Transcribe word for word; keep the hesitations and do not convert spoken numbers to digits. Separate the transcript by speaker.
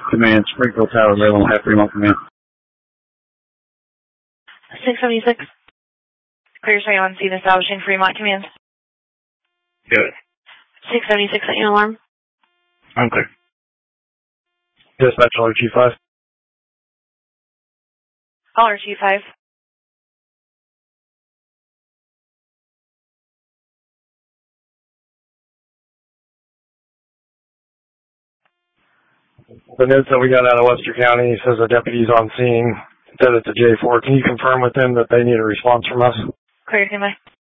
Speaker 1: Command, Springfield Tower, Rail and a half, Fremont Command.
Speaker 2: six seventy-six. Clear sight on scene establishing Fremont Command.
Speaker 1: Good.
Speaker 2: six seventy-six at your alarm.
Speaker 1: I'm clear. Dispatch, R G five.
Speaker 2: R G five.
Speaker 1: The notes that we got out of Webster County says a deputy's on scene, said it's a J four. Can you confirm with them that they need a response from us?
Speaker 2: Clear, can I?